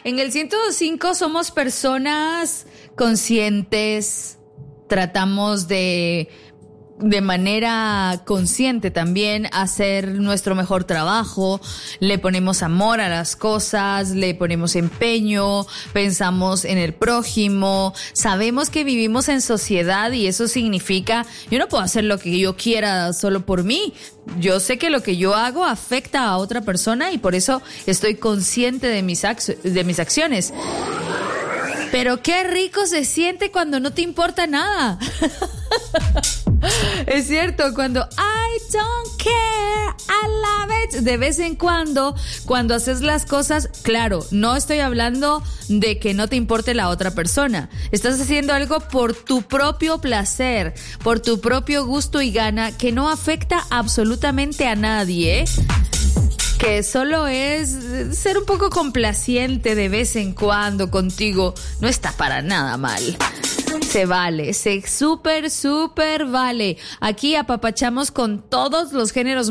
En el 105 somos personas conscientes, tratamos de manera consciente también hacer nuestro mejor trabajo, le ponemos amor a las cosas, le ponemos empeño, pensamos en el prójimo, sabemos que vivimos en sociedad y eso significa, yo no puedo hacer lo que yo quiera solo por mí, yo sé que lo que yo hago afecta a otra persona y por eso estoy consciente de mis acciones. Pero qué rico se siente cuando no te importa nada. Es cierto, cuando I don't care, I love it. De vez en cuando haces las cosas, claro, no estoy hablando de que no te importe la otra persona. Estás haciendo algo por tu propio placer, por tu propio gusto y gana, que no afecta absolutamente a nadie, que solo es ser un poco complaciente de vez en cuando contigo, no está para nada mal. Se vale, se súper vale. Aquí apapachamos con todos los géneros